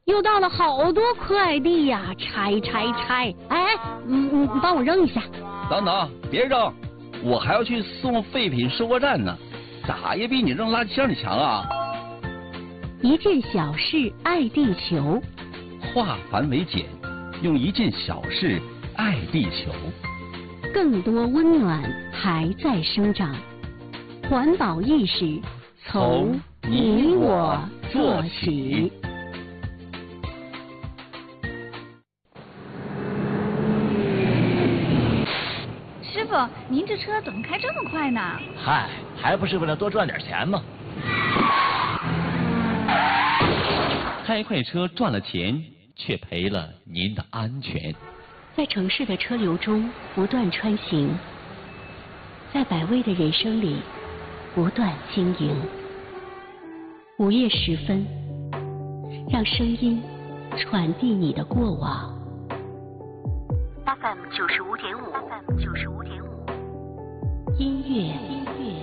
又到了好多快递呀，拆！哎，你帮我扔一下。 等等，别扔，我还要去送废品收货站呢，咋也比你扔垃圾箱里强啊！ 一件小事爱地球， 化繁为简，用一件小事爱地球。 更多温暖还在生长，环保意识从你我做起。 师傅，您这车怎么开这么快呢？ 嗨，还不是为了多赚点钱吗？ 开快车赚了钱，却赔了您的安全。 在城市的车流中不断穿行，在百味的人生里不断经营。午夜时分，让声音传递你的过往。FM 95.5，音乐